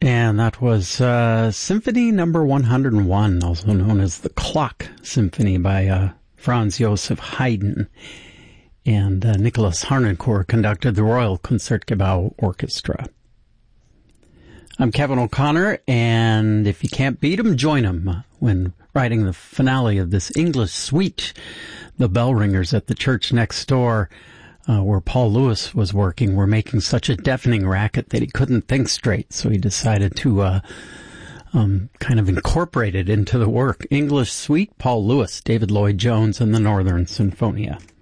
And that was Symphony Number 101, also known as the Clock Symphony by Franz Joseph Haydn. And Nicholas Harnoncourt conducted the Royal Concertgebouw Orchestra. I'm Kevin O'Connor, and if you can't beat 'em, join 'em when writing the finale of this English suite, The Bell Ringers at the Church Next Door, where Paul Lewis was working, were making such a deafening racket that he couldn't think straight, so he decided to kind of incorporate it into the work. English Suite, Paul Lewis, David Lloyd Jones, and the Northern Sinfonia.